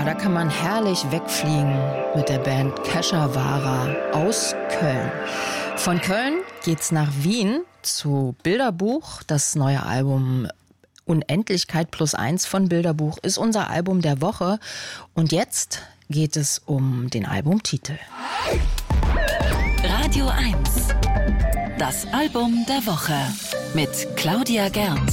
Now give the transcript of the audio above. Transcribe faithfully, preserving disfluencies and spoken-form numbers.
da kann man herrlich wegfliegen mit der Band Keshavara aus Köln. Von Köln geht's nach Wien zu Bilderbuch. Das neue Album Unendlichkeit plus eins von Bilderbuch ist unser Album der Woche. Und jetzt geht es um den Albumtitel. Radio eins. Das Album der Woche mit Claudia Gerns.